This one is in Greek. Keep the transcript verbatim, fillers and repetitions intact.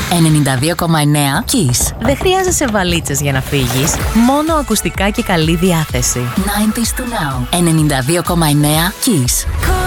ενενήντα δύο κόμμα εννέα Kiss. Δεν χρειάζεσαι βαλίτσες για να φύγεις, μόνο ακουστικά και καλή διάθεση. ενενήντα to now. ενενήντα δύο κόμμα εννέα Kiss.